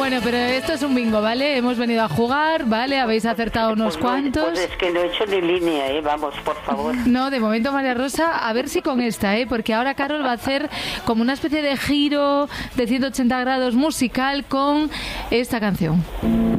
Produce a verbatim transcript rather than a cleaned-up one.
Bueno, pero esto es un bingo, ¿vale? Hemos venido a jugar, ¿vale? Habéis acertado unos Pues no, cuantos. pues es que no he hecho ni línea, ¿eh? Vamos, por favor. No, de momento, María Rosa, a ver si con esta, ¿eh? Porque ahora Carol va a hacer como una especie de giro de ciento ochenta grados musical con esta canción.